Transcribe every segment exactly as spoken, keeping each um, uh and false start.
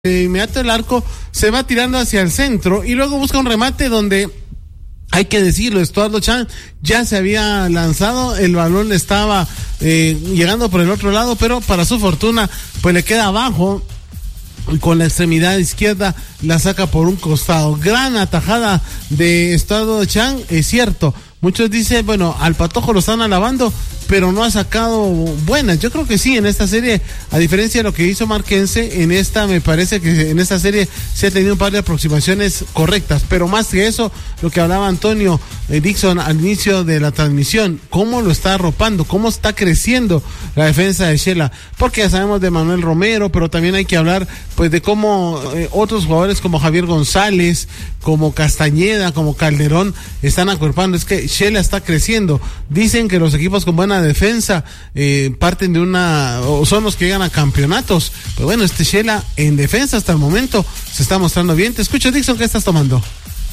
de inmediato el arco se va tirando hacia el centro y luego busca un remate donde, hay que decirlo, Estuardo Chan ya se había lanzado, el balón estaba eh, llegando por el otro lado, pero para su fortuna pues le queda abajo y con la extremidad izquierda la saca por un costado. Gran atajada de Estuardo Chan, es cierto. Muchos dicen, bueno, al Patojo lo están alabando, pero no ha sacado buenas. Yo creo que sí, en esta serie, a diferencia de lo que hizo Marquense, en esta me parece que en esta serie se ha tenido un par de aproximaciones correctas, pero más que eso, lo que hablaba Antonio eh, Dixon al inicio de la transmisión, cómo lo está arropando, cómo está creciendo la defensa de Shela, porque ya sabemos de Manuel Romero, pero también hay que hablar pues de cómo eh, otros jugadores como Javier González, como Castañeda, como Calderón, están acuerpando. Es que Shela está creciendo. Dicen que los equipos con buena defensa eh, parten de una, o son los que llegan a campeonatos, pero bueno, este Shela en defensa hasta el momento se está mostrando bien. Te escucho, Dixon, ¿qué estás tomando?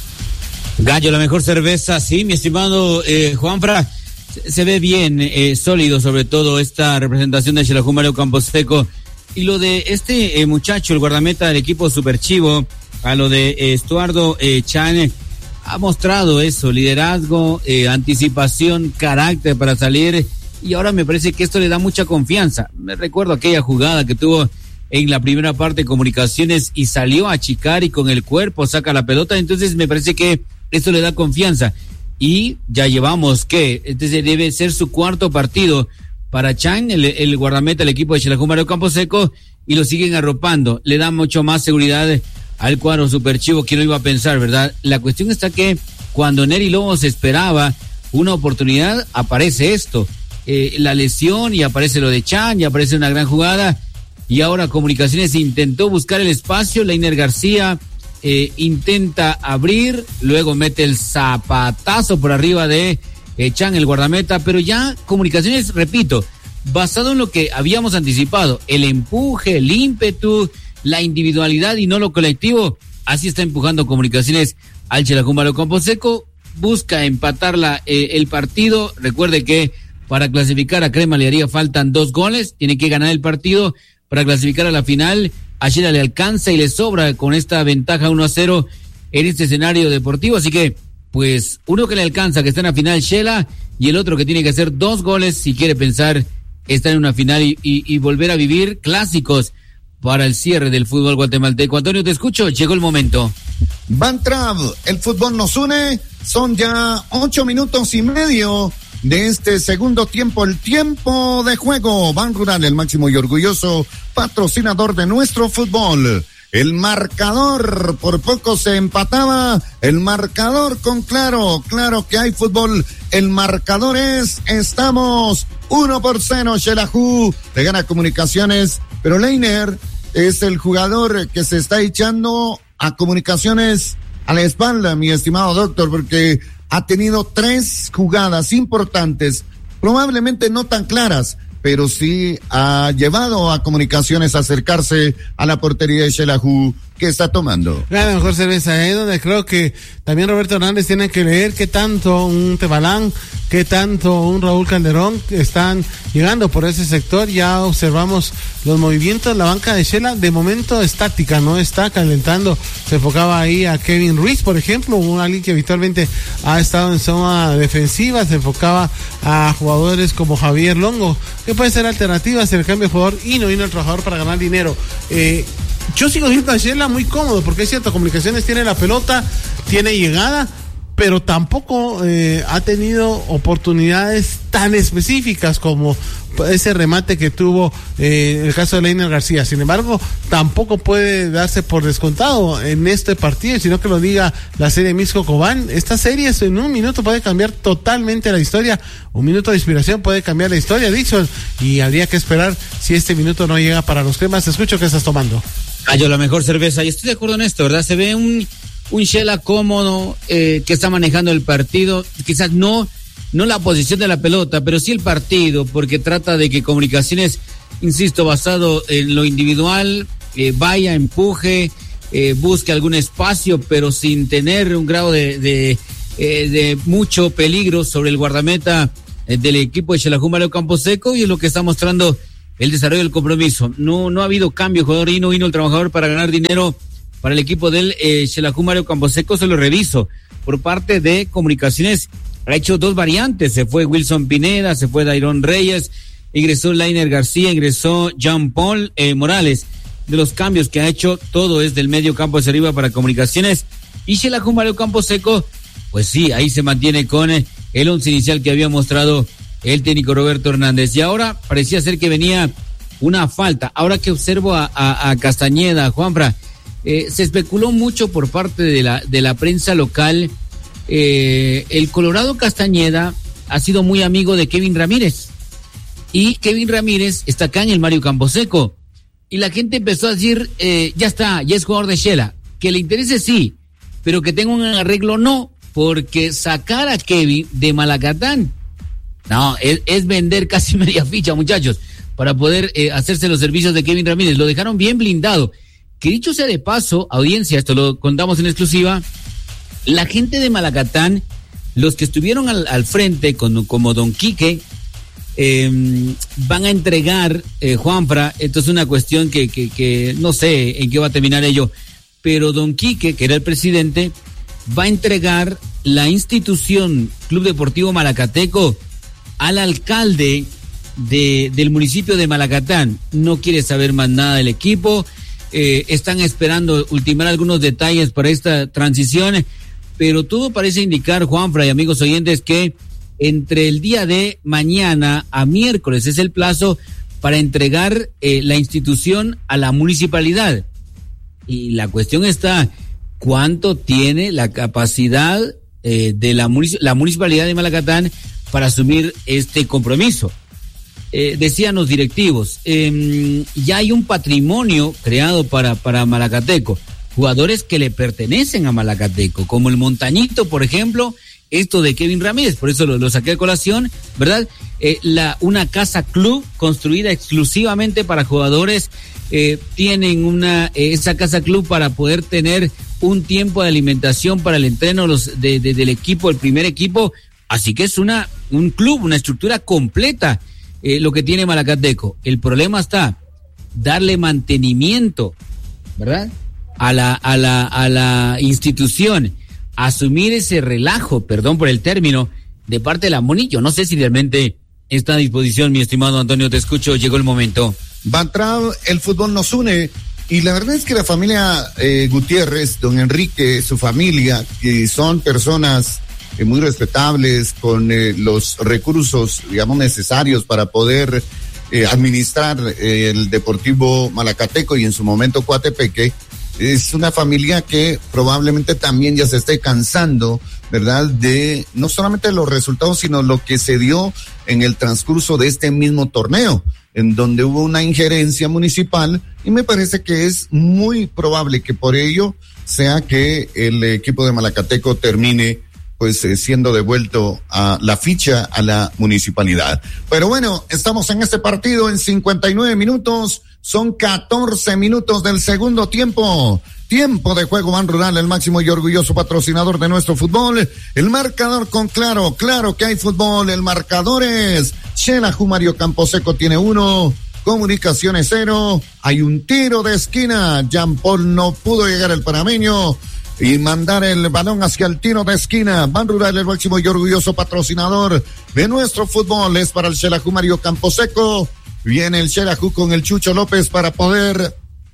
Gallo, la mejor cerveza, sí, mi estimado eh, Juanfra, se, se ve bien, eh, sólido, sobre todo esta representación de Xelajú Mario Camposeco, y lo de este eh, muchacho, el guardameta del equipo Super Chivo, a lo de eh, Estuardo eh, Chan, eh, ha mostrado eso, liderazgo, eh, anticipación, carácter para salir, y ahora me parece que esto le da mucha confianza. Me recuerdo aquella jugada que tuvo en la primera parte de Comunicaciones y salió a achicar y con el cuerpo saca la pelota, entonces me parece que esto le da confianza. Y ya llevamos que, este debe ser su cuarto partido para Chan, el, el guardameta del equipo de Xelajú Mario Camposeco, y lo siguen arropando, le da mucho más seguridad al cuadro Super Chivo. ¿Quién lo iba a pensar, verdad? La cuestión está que cuando Nery Lobos esperaba una oportunidad, aparece esto, eh, la lesión, y aparece lo de Chan, y aparece una gran jugada, y ahora Comunicaciones intentó buscar el espacio, Leiner García eh, intenta abrir, luego mete el zapatazo por arriba de eh, Chan, el guardameta, pero ya Comunicaciones, repito, basado en lo que habíamos anticipado, el empuje, el ímpetu, la individualidad y no lo colectivo, así está empujando Comunicaciones al Xelajú Mario Camposeco, busca empatar la, eh, el partido. Recuerde que para clasificar a Crema le haría faltan dos goles, tiene que ganar el partido para clasificar a la final. A Shela le alcanza y le sobra con esta ventaja uno a cero en este escenario deportivo, así que pues uno que le alcanza, que está en la final Shela, y el otro que tiene que hacer dos goles si quiere pensar estar en una final y, y, y volver a vivir clásicos para el cierre del fútbol guatemalteco. Antonio, te escucho, llegó el momento. Van Trav, el fútbol nos une, son ya ocho minutos y medio de este segundo tiempo, el tiempo de juego. Ban Rural, el máximo y orgulloso patrocinador de nuestro fútbol. El marcador, por poco se empataba, el marcador con claro, claro que hay fútbol. El marcador es, estamos uno por cero, Xelajú, le gana Comunicaciones, pero Leiner es el jugador que se está echando a Comunicaciones a la espalda, mi estimado doctor, porque ha tenido tres jugadas importantes, probablemente no tan claras, pero sí ha llevado a Comunicaciones a acercarse a la portería de Xelajú, que está tomando. La mejor cerveza, ahí donde creo que también Roberto Hernández tiene que leer qué tanto un Tebalán, qué tanto un Raúl Calderón están llegando por ese sector. Ya observamos los movimientos, la banca de Shela de momento estática, no está calentando. Se enfocaba ahí a Kevin Ruiz, por ejemplo, un alguien que habitualmente ha estado en zona defensiva. Se enfocaba a jugadores como Javier Longo, que puede ser alternativas en el cambio de jugador, y no vino el trabajador para ganar dinero. Eh, Yo sigo viendo a Shela muy cómodo, porque es cierto, Comunicaciones tiene la pelota, tiene llegada, pero tampoco eh, ha tenido oportunidades tan específicas como ese remate que tuvo eh, el caso de Leiner García. Sin embargo, tampoco puede darse por descontado en este partido, sino que lo diga la serie Misco Cobán. Esta serie en un minuto puede cambiar totalmente la historia. Un minuto de inspiración puede cambiar la historia, Dixon, y habría que esperar si este minuto no llega para los cremas. Te escucho, ¿qué estás tomando? Gallo, la mejor cerveza, y estoy de acuerdo en esto, ¿verdad? Se ve un un Shela cómodo, eh, que está manejando el partido, quizás no no la posición de la pelota, pero sí el partido, porque trata de que Comunicaciones, insisto, basado en lo individual, eh, vaya, empuje, eh, busque algún espacio, pero sin tener un grado de de, eh, de mucho peligro sobre el guardameta eh, del equipo de Xelajú Mario Camposeco, y es lo que está mostrando el desarrollo del compromiso. No, no ha habido cambio, jugador y no vino el trabajador para ganar dinero para el equipo del eh, Xelajú Mario Camposeco. Se lo reviso. Por parte de Comunicaciones ha hecho dos variantes. Se fue Wilson Pineda, se fue Dairon Reyes, ingresó Lainer García, ingresó Jean Paul eh, Morales. De los cambios que ha hecho, todo es del medio campo hacia arriba para Comunicaciones. Y Xelajú Mario Camposeco, pues sí, ahí se mantiene con eh, el once inicial que había mostrado el técnico Roberto Hernández. Y ahora parecía ser que venía una falta. Ahora que observo a, a, a Castañeda, Juanfra, eh, se especuló mucho por parte de la, de la prensa local. Eh, el Colorado Castañeda ha sido muy amigo de Kevin Ramírez. Y Kevin Ramírez está acá en el Mario Camposeco. Y la gente empezó a decir, eh, ya está, ya es jugador de Xela. Que le interese sí, pero que tenga un arreglo no, porque sacar a Kevin de Malacatán, no, es, es vender casi media ficha, muchachos, para poder eh, hacerse los servicios de Kevin Ramírez. Lo dejaron bien blindado. Que dicho sea de paso, audiencia, esto lo contamos en exclusiva, la gente de Malacatán, los que estuvieron al, al frente, con, como Don Quique, Eh, van a entregar, eh, Juanfra, esto es una cuestión que, que, que no sé en qué va a terminar ello, pero Don Quique, que era el presidente, va a entregar la institución Club Deportivo Malacateco al alcalde de, del municipio de Malacatán. No quiere saber más nada del equipo, eh, están esperando ultimar algunos detalles para esta transición, pero todo parece indicar, Juanfra y amigos oyentes, que entre el día de mañana a miércoles es el plazo para entregar eh, la institución a la municipalidad. Y la cuestión está, ¿cuánto tiene la capacidad eh, de la, munic- la municipalidad de Malacatán para asumir este compromiso? Eh, decían los directivos, eh, ya hay un patrimonio creado para, para Malacateco, jugadores que le pertenecen a Malacateco, como el Montañito, por ejemplo, esto de Kevin Ramírez, por eso lo, lo saqué a colación, ¿verdad? Eh, la, una casa club construida exclusivamente para jugadores, eh, tienen una, eh, esa casa club para poder tener un tiempo de alimentación para el entreno los, de, de, del equipo, el primer equipo, así que es una, un club, una estructura completa, eh, lo que tiene Malacateco. El problema está, darle mantenimiento, ¿verdad? A la, a la, a la institución, asumir ese relajo, perdón por el término, de parte de la Monillo. No sé si realmente está a disposición, mi estimado Antonio, te escucho, llegó el momento. Va a entrar, el fútbol nos une, y la verdad es que la familia eh, Gutiérrez, don Enrique, su familia, que son personas eh, muy respetables, con eh, los recursos, digamos, necesarios para poder eh, administrar eh, el Deportivo Malacateco y en su momento Coatepeque, es una familia que probablemente también ya se esté cansando, ¿verdad? De no solamente los resultados, sino lo que se dio en el transcurso de este mismo torneo, en donde hubo una injerencia municipal, y me parece que es muy probable que por ello sea que el equipo de Malacateco termine pues eh, siendo devuelto a la ficha a la municipalidad. Pero bueno, estamos en este partido en cincuenta y nueve minutos, son catorce minutos del segundo tiempo. Tiempo de juego, Ban Rural, el máximo y orgulloso patrocinador de nuestro fútbol. El marcador con claro, claro que hay fútbol. El marcador es Xelajú Mario Camposeco tiene uno, Comunicaciones cero. Hay un tiro de esquina. Jean Paul no pudo llegar el panameño y mandar el balón hacia el tiro de esquina. Ban Rural, el máximo y orgulloso patrocinador de nuestro fútbol, es para el Xelajú Mario Camposeco. Viene el Xelajú con el Chucho López para poder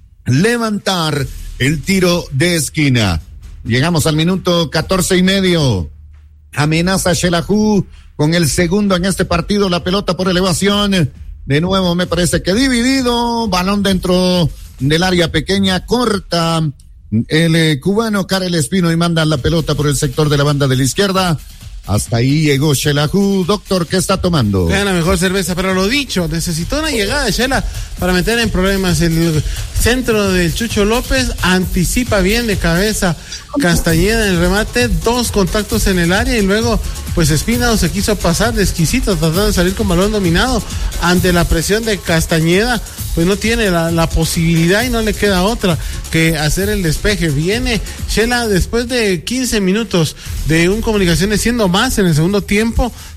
levantar el tiro de esquina. Llegamos al minuto catorce y medio. Amenaza Xelajú con el segundo en este partido. La pelota por elevación. De nuevo me parece que dividido. Balón dentro del área pequeña. Corta el eh, cubano Karel Espino y manda la pelota por el sector de la banda de la izquierda. Hasta ahí llegó Xelajú. Doctor, ¿qué está tomando? Vean la mejor cerveza, pero lo dicho, necesitó una llegada de Xela para meter en problemas. El centro del Chucho López anticipa bien de cabeza Castañeda en el remate, dos contactos en el área y luego pues Espino se quiso pasar de exquisito tratando de salir con balón dominado. Ante la presión de Castañeda pues no tiene la, la posibilidad y no le queda otra que hacer el despeje. Viene Xela después de quince minutos de un Comunicaciones siendo más en el segundo tiempo,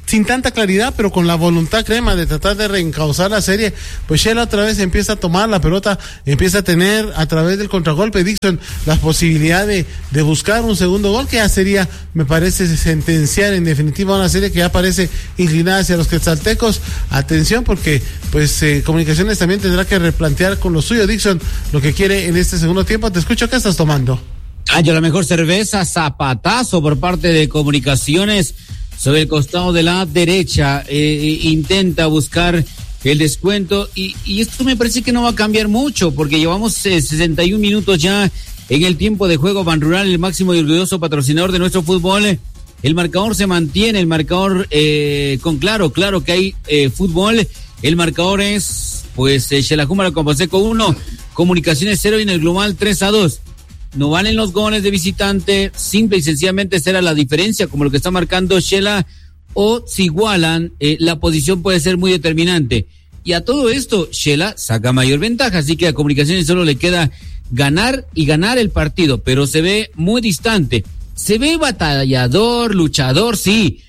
sin tanta claridad, pero con la voluntad, crema, de tratar de reencauzar la serie, pues Shela otra vez empieza a tomar la pelota, empieza a tener a través del contragolpe Dixon la posibilidad de, de buscar un segundo gol, que ya sería, me parece, sentenciar en definitiva una serie que ya parece inclinada hacia los quetzaltecos. Atención, porque pues eh, Comunicaciones también tendrá que replantear con lo suyo, Dixon, lo que quiere en este segundo tiempo. Te escucho, ¿qué estás tomando? Gallo, la mejor cerveza, zapatazo por parte de Comunicaciones sobre el costado de la derecha, eh, intenta buscar el descuento y, y esto me parece que no va a cambiar mucho porque llevamos eh, sesenta y un minutos ya en el tiempo de juego. Banrural, el máximo y orgulloso patrocinador de nuestro fútbol, el marcador se mantiene, el marcador eh, con claro, claro que hay eh, fútbol, el marcador es pues eh, Xelajú Camposeco uno, Comunicaciones cero y en el global tres a dos. No valen los goles de visitante, simple y sencillamente será la diferencia, como lo que está marcando Shela, o si igualan, eh, la posición puede ser muy determinante. Y a todo esto, Shela saca mayor ventaja, así que a Comunicaciones solo le queda ganar y ganar el partido, pero se ve muy distante. Se ve batallador, luchador, sí,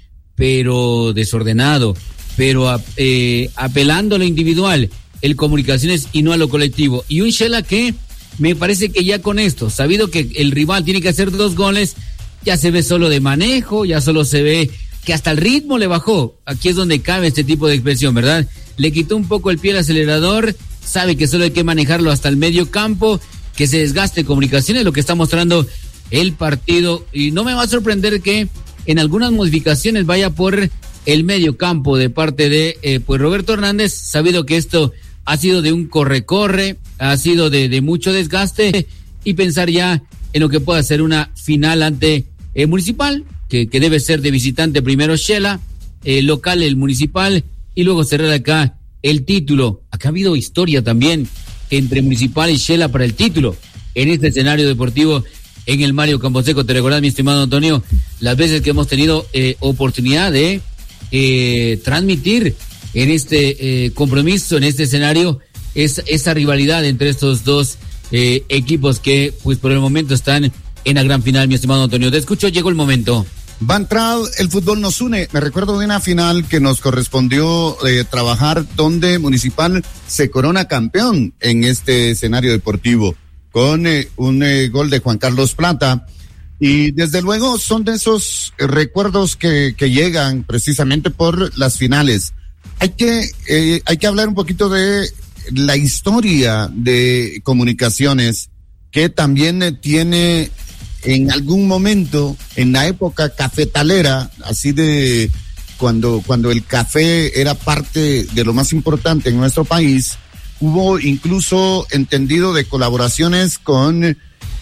pero desordenado, pero eh, apelando a lo individual, el Comunicaciones y no a lo colectivo. Y un Shela que me parece que ya con esto, sabido que el rival tiene que hacer dos goles, ya se ve solo de manejo, ya solo se ve que hasta el ritmo le bajó. Aquí es donde cabe este tipo de expresión, ¿verdad? Le quitó un poco el pie al acelerador, sabe que solo hay que manejarlo hasta el medio campo, que se desgaste Comunicaciones, lo que está mostrando el partido. Y no me va a sorprender que en algunas modificaciones vaya por el medio campo de parte de eh, pues Roberto Hernández, sabido que esto ha sido de un corre-corre, ha sido de, de mucho desgaste y pensar ya en lo que pueda ser una final ante el Municipal, que, que debe ser de visitante primero Shela, eh, local el Municipal y luego cerrar acá el título. Acá ha habido historia también entre Municipal y Shela para el título en este escenario deportivo en el Mario Camposeco. Te recordás, mi estimado Antonio, las veces que hemos tenido eh, oportunidad de eh, transmitir en este eh, compromiso, en este escenario, es esa rivalidad entre estos dos eh, equipos que pues por el momento están en la gran final, mi estimado Antonio. Te escucho, llegó el momento. Bantrad, el fútbol nos une. Me recuerdo de una final que nos correspondió eh, trabajar donde Municipal se corona campeón en este escenario deportivo con eh, un eh, gol de Juan Carlos Plata. Y desde luego son de esos eh, recuerdos que, que llegan precisamente por las finales. Hay que, eh, hay que hablar un poquito de la historia de Comunicaciones, que también eh, tiene en algún momento, en la época cafetalera, así de cuando, cuando el café era parte de lo más importante en nuestro país, hubo incluso entendido de colaboraciones con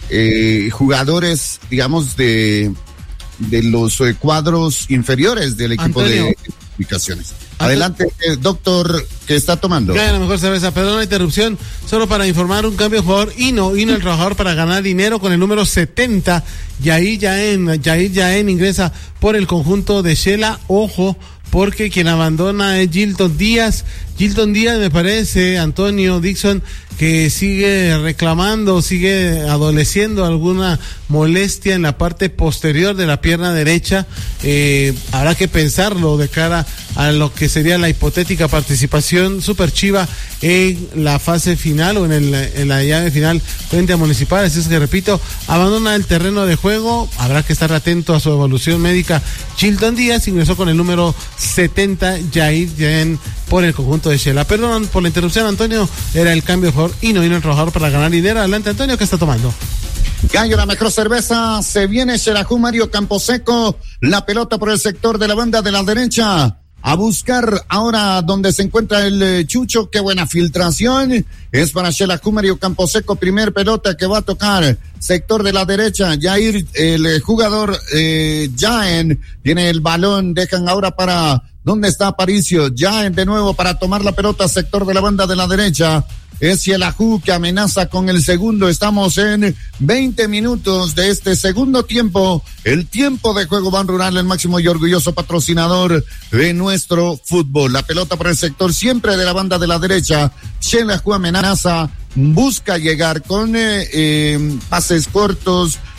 eh, jugadores, digamos, de, de los eh, cuadros inferiores del equipo Antonio. de Comunicaciones. Adelante, eh, doctor, ¿qué está tomando? Gana la mejor cerveza, perdón la interrupción, solo para informar un cambio de jugador, Hino, Hino el trabajador para ganar dinero con el número setenta, Yair Yaén, Yair Yaén ingresa por el conjunto de Shela, ojo, porque quien abandona es Gilton Díaz, Gilton Díaz me parece, Antonio Dixon, que sigue reclamando, sigue adoleciendo alguna molestia en la parte posterior de la pierna derecha. Eh, habrá que pensarlo de cara a lo que sería la hipotética participación Super Chiva en la fase final o en, el, en la llave final frente a Municipal. Así es que repito, abandona el terreno de juego, habrá que estar atento a su evolución médica. Gilton Díaz ingresó con el número setenta, Yair Yaén, por el conjunto de Shela. Perdón por la interrupción, Antonio, era el cambio de jugador y no vino el trabajador para ganar dinero. Adelante, Antonio, ¿qué está tomando? Gallo, la mejor cerveza, se viene Xelajú Mario Camposeco, la pelota por el sector de la banda de la derecha, a buscar ahora donde se encuentra el eh, Chucho, qué buena filtración, es para Xelajú Mario Camposeco, primer pelota que va a tocar, sector de la derecha, Yair, el eh, jugador eh, Yaén, tiene el balón, dejan ahora para, ¿dónde está Aparicio? Yaén de nuevo para tomar la pelota, sector de la banda de la derecha, es Xelajú que amenaza con el segundo. Estamos en veinte minutos de este segundo tiempo. El tiempo de juego Banrural, el máximo y orgulloso patrocinador de nuestro fútbol. La pelota por el sector siempre de la banda de la derecha. Xelajú amenaza, busca llegar con eh, eh, pases cortos,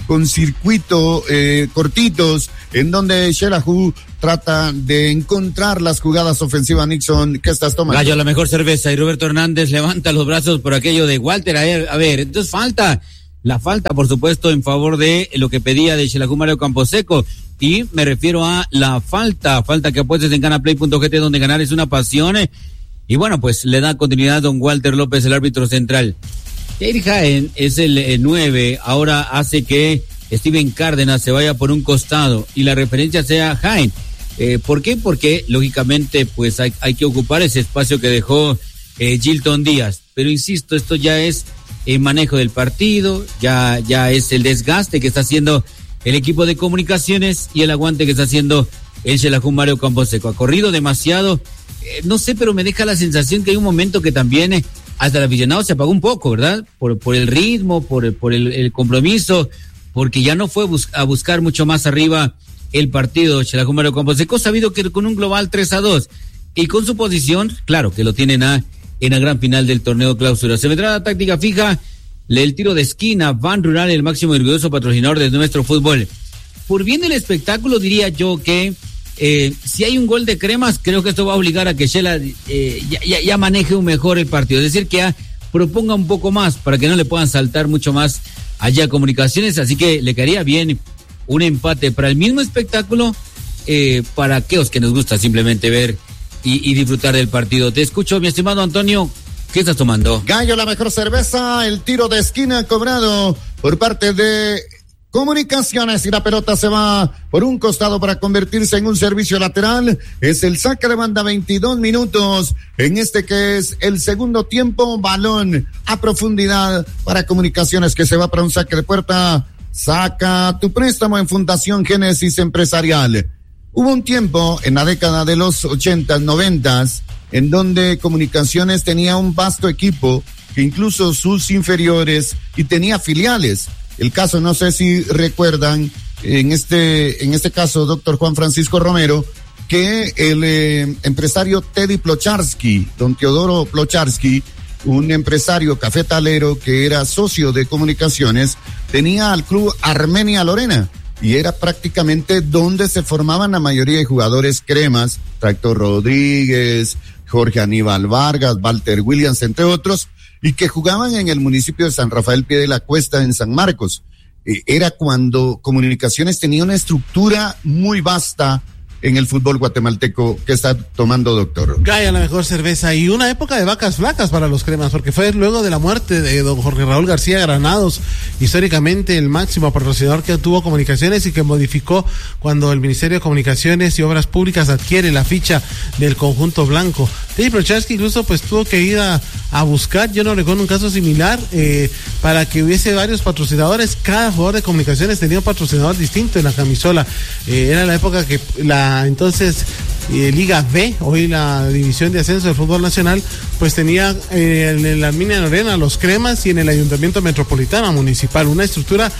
con circuito eh, cortitos, en donde Xelajú trata de encontrar las jugadas ofensivas. Nixon, ¿qué estás tomando? Gallo, la mejor cerveza, y Roberto Hernández levanta los brazos por aquello de Walter. A ver, a ver, entonces falta, la falta, por supuesto, en favor de lo que pedía de Xelajú Mario Camposeco, y me refiero a la falta, falta que apuestes en ganaplay punto g t, donde ganar es una pasión, y bueno, pues le da continuidad a don Walter López, el árbitro central. Jair Jaén es el, el nueve, ahora hace que Steven Cárdenas se vaya por un costado y la referencia sea Jaén. Eh, ¿Por qué? Porque lógicamente pues hay, hay que ocupar ese espacio que dejó eh, Gilton Díaz. Pero insisto, esto ya es el manejo del partido, ya, ya es el desgaste que está haciendo el equipo de comunicaciones y el aguante que está haciendo el Xelajú Mario Camposeco. Ha corrido demasiado, eh, no sé, pero me deja la sensación que hay un momento que también eh, hasta el aficionado se apagó un poco, ¿verdad? Por, por el ritmo, por, por el, el compromiso, porque ya no fue bus- a buscar mucho más arriba el partido Xelajú Mario Camposeco, sabido que con un global tres a dos y con su posición, claro que lo tienen a, en la gran final del torneo clausura. Se vendrá la táctica fija, el tiro de esquina, Ban Rural, el máximo y orgulloso patrocinador de nuestro fútbol. Por bien del espectáculo, diría yo que eh, si hay un gol de Cremas, creo que esto va a obligar a que Shela eh, ya, ya, ya maneje un mejor el partido, es decir, que ya proponga un poco más para que no le puedan saltar mucho más allá a Comunicaciones, así que le caería bien un empate para el mismo espectáculo, eh, para aquellos que nos gusta simplemente ver y, y disfrutar del partido. Te escucho, mi estimado Antonio, ¿qué estás tomando? Gallo, la mejor cerveza, el tiro de esquina cobrado por parte de Comunicaciones y la pelota se va por un costado para convertirse en un servicio lateral. Es el saque de banda, veintidós minutos en este que es el segundo tiempo. Balón a profundidad para Comunicaciones que se va para un saque de puerta. Saca tu préstamo en Fundación Génesis Empresarial. Hubo un tiempo en la década de los ochentas, noventas, en donde Comunicaciones tenía un vasto equipo que incluso sus inferiores y tenía filiales. El caso, no sé si recuerdan, en este, en este caso, doctor Juan Francisco Romero, que el eh, empresario Teddy Plocharski, don Teodoro Plocharski, un empresario cafetalero que era socio de Comunicaciones, tenía al club Armenia Lorena y era prácticamente donde se formaban la mayoría de jugadores cremas, Tractor Rodríguez, Jorge Aníbal Vargas, Walter Williams, entre otros, y que jugaban en el municipio de San Rafael Pie de la Cuesta en San Marcos. Eh, era cuando Comunicaciones tenía una estructura muy vasta en el fútbol guatemalteco. Que está tomando, doctor? Gaya, la mejor cerveza, y una época de vacas flacas para los cremas, porque fue luego de la muerte de don Jorge Raúl García Granados, históricamente el máximo patrocinador que tuvo Comunicaciones y que modificó cuando el Ministerio de Comunicaciones y Obras Públicas adquiere la ficha del conjunto blanco. Teddy Plocharski incluso pues tuvo que ir a, a buscar, yo no recuerdo un caso similar, eh, para que hubiese varios patrocinadores. Cada jugador de Comunicaciones tenía un patrocinador distinto en la camisola. Eh, era la época que la entonces eh, Liga B, hoy la división de ascenso del fútbol nacional, pues tenía eh, en la Armenia Lorena los cremas y en el Ayuntamiento Metropolitano Municipal una estructura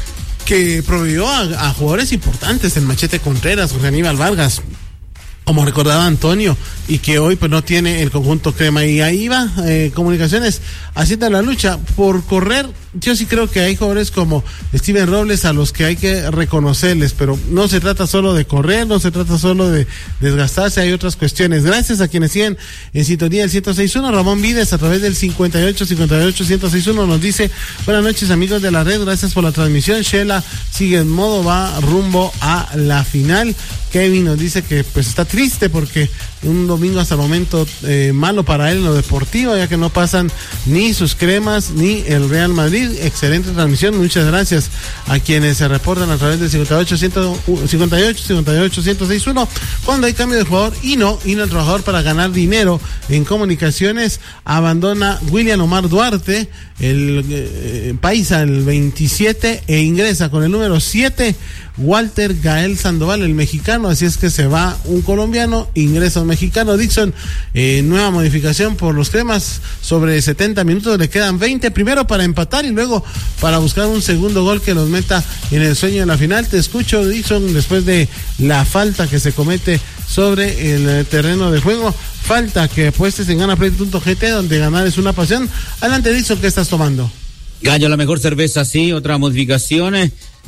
que proveyó a, a jugadores importantes, el Machete Contreras, Jorge Aníbal Vargas, como recordaba Antonio, y que hoy pues no tiene el conjunto crema. Y ahí va eh, Comunicaciones haciendo la lucha por correr. Yo sí creo que hay jugadores como Steven Robles a los que hay que reconocerles, pero no se trata solo de correr, no se trata solo de desgastarse, hay otras cuestiones. Gracias a quienes siguen en sintonía del ciento seis punto uno. Ramón Vides a través del cincuenta y ocho cincuenta y ocho ciento seis punto uno nos dice: buenas noches, amigos de la red, gracias por la transmisión. Shela sigue en modo, va rumbo a la final. Kevin nos dice que pues está triste porque un domingo hasta el momento eh, malo para él en lo deportivo, ya que no pasan ni sus cremas ni el Real Madrid. Excelente transmisión, muchas gracias a quienes se reportan a través del cincuenta y ocho cincuenta y ocho cincuenta y ocho ciento seis punto uno. Cuando hay cambio de jugador y no, y no el trabajador para ganar dinero en Comunicaciones, abandona William Omar Duarte, el eh, paisa, el veintisiete, e ingresa con el número siete Walter Gael Sandoval, el mexicano. Así es que se va un colombiano, ingresa un mexicano. Dixon, eh, nueva modificación por los cremas, sobre setenta minutos, le quedan veinte, primero para empatar y luego para buscar un segundo gol que los meta en el sueño de la final. Te escucho, Dixon, después de la falta que se comete sobre el terreno de juego. Falta que apuestes en ganaplay punto g t, donde ganar es una pasión. Adelante, Dixon, ¿qué estás tomando? Gallo, la mejor cerveza, sí, otra modificación.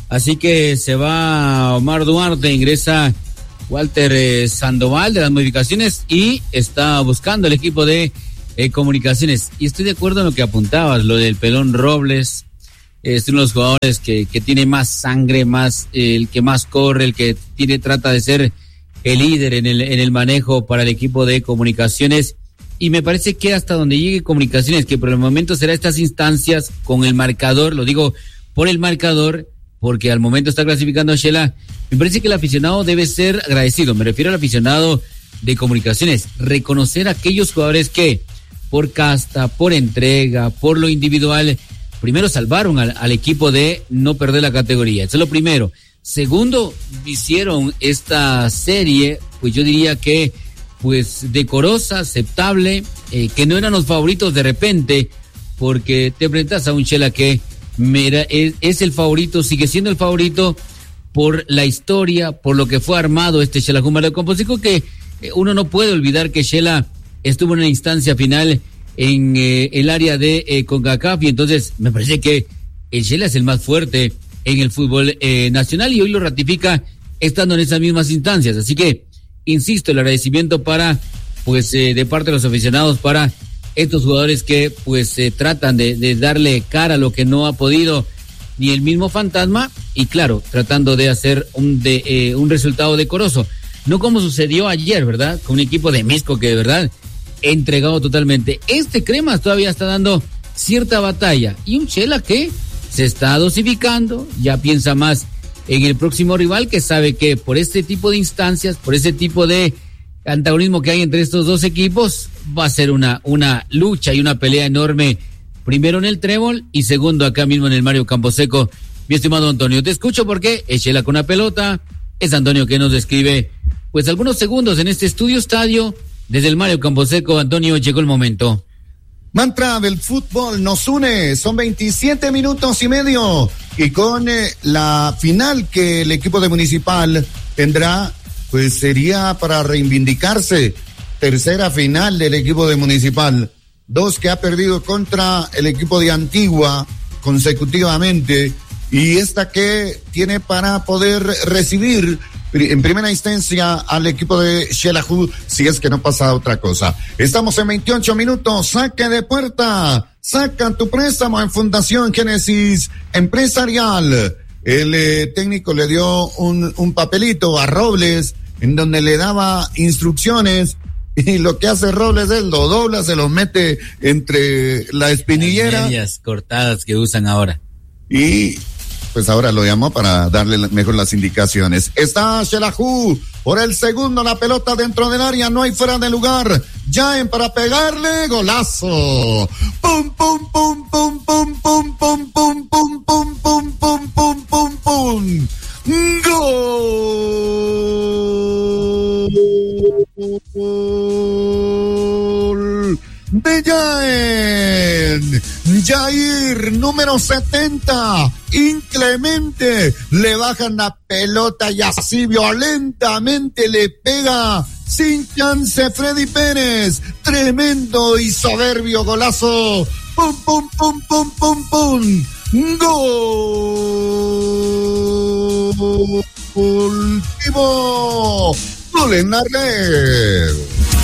Así que se va Omar Duarte, ingresa Walter eh, Sandoval de las modificaciones y está buscando el equipo de eh, comunicaciones. Y estoy de acuerdo en lo que apuntabas, lo del Pelón Robles. Es uno de los jugadores que, que tiene más sangre, más eh, el que más corre, el que tiene trata de ser el líder en el en el manejo para el equipo de comunicaciones. Y me parece que hasta donde llegue comunicaciones, que por el momento será estas instancias con el marcador, lo digo por el marcador, porque al momento está clasificando a Shela, me parece que el aficionado debe ser agradecido. Me refiero al aficionado de comunicaciones, reconocer a aquellos jugadores que por casta, por entrega, por lo individual, primero salvaron al, al equipo de no perder la categoría. Eso es lo primero. Segundo, hicieron esta serie, pues yo diría que pues decorosa, aceptable, eh, que no eran los favoritos de repente, porque te enfrentas a un Shela que mira, es, es el favorito, sigue siendo el favorito por la historia, por lo que fue armado este Xelajú Mario Campos Seco, que eh, uno no puede olvidar que Shela estuvo en una instancia final en eh, el área de eh, CONCACAF, y entonces me parece que el Shela es el más fuerte en el fútbol eh, nacional, y hoy lo ratifica estando en esas mismas instancias. Así que, insisto, el agradecimiento para, pues, eh, de parte de los aficionados para estos jugadores que, pues, eh, tratan de, de darle cara a lo que no ha podido ni el mismo Fantasma, y claro, tratando de hacer un, de, eh, un resultado decoroso. No como sucedió ayer, ¿verdad? Con un equipo de Misco que de verdad entregado totalmente. Este Cremas todavía está dando cierta batalla, y un Shela que se está dosificando, ya piensa más en el próximo rival, que sabe que por este tipo de instancias, por este tipo de antagonismo que hay entre estos dos equipos, va a ser una, una lucha y una pelea enorme, primero en el trébol y segundo acá mismo en el Mario Campos Seco. Mi estimado Antonio, te escucho porque es Shela con una pelota, es Antonio que nos describe pues algunos segundos en este estudio estadio desde el Mario Campos Seco. Antonio, llegó el momento. Mantra del fútbol nos une, son veintisiete minutos y medio, y con eh, la final que el equipo de Municipal tendrá, pues sería para reivindicarse, tercera final del equipo de Municipal, dos que ha perdido contra el equipo de Antigua consecutivamente, y esta que tiene para poder recibir en primera instancia al equipo de Xelajú, si es que no pasa otra cosa. Estamos en veintiocho minutos, saque de puerta, saca tu préstamo en Fundación Génesis Empresarial. El eh, técnico le dio un, un papelito a Robles en donde le daba instrucciones, y lo que hace Robles es lo dobla, se lo mete entre la espinillera. Las medias cortadas que usan ahora. Y pues ahora lo llamó para darle mejor las indicaciones. Está Xelajú por el segundo, la pelota dentro del área, no hay fuera de lugar. Jaén para pegarle, golazo. Pum, pum, pum, pum, pum, pum, pum, pum, pum, pum, pum, pum, pum, pum, pum. Gol de Jaén. Jair, número setenta, inclemente, le bajan la pelota y así violentamente le pega sin chance Freddy Pérez. Tremendo y soberbio golazo. Pum, pum, pum, pum, pum, pum. Gol. Gol en la red.